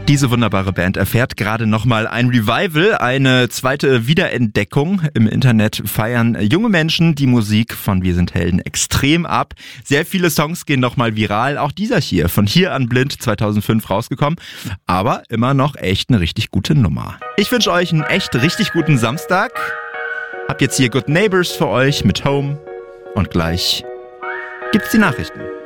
Diese wunderbare Band erfährt gerade nochmal ein Revival, eine zweite Wiederentdeckung. Im Internet feiern junge Menschen die Musik von Wir sind Helden extrem ab. Sehr viele Songs gehen nochmal viral. Auch dieser hier, von Hier an Blind 2005 rausgekommen. Aber immer noch echt eine richtig gute Nummer. Ich wünsche euch einen echt richtig guten Samstag. Hab jetzt hier Good Neighbors für euch mit Home. Und gleich gibt's die Nachrichten.